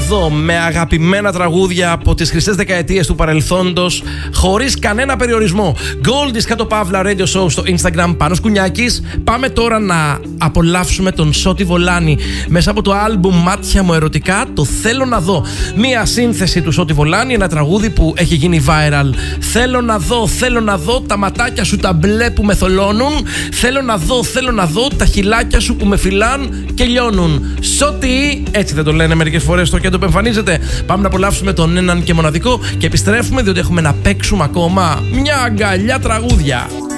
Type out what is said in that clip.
εδώ με αγαπημένα τραγούδια από τις χρυσές δεκαετίες του παρελθόντος, χωρίς κανένα περιορισμό. Goldis _ Radio Show στο Instagram, Πάνος Κουνιάκης. Πάμε τώρα να απολαύσουμε τον Σώτη Βολάνη μέσα από το άλμπουμ Μάτια μου ερωτικά, το Θέλω να δω. Μία σύνθεση του Σώτη Βολάνη, ένα τραγούδι που έχει γίνει viral. Θέλω να δω τα ματάκια σου τα μπλε που με θολώνουν. Θέλω να δω τα χιλάκια σου που με φυλάν και λιώνουν. Σώτη, έτσι δεν το λένε μερικές φορές στο κέντρο που εμφανίζεται. Πάμε να απολαύσουμε τον έναν και μοναδικό και επιστρέφουμε, διότι έχουμε να παίξουμε ακόμα μια αγκαλιά τραγούδια.